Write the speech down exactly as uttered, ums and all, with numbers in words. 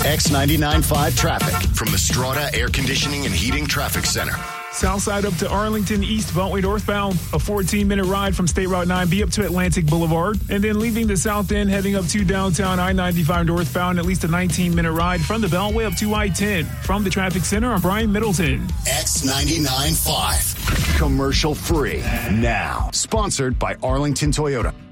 X ninety-nine point five traffic from the Strata Air Conditioning and Heating Traffic Center. Southside up to Arlington, east Beltway northbound, a fourteen-minute ride from State Route nine B up to Atlantic Boulevard. And then leaving the south end, heading up to downtown I ninety-five northbound, at least a nineteen-minute ride from the Beltway up to I ten. From the traffic center, I'm Brian Middleton. X ninety-nine point five. Commercial free now. Sponsored by Arlington Toyota.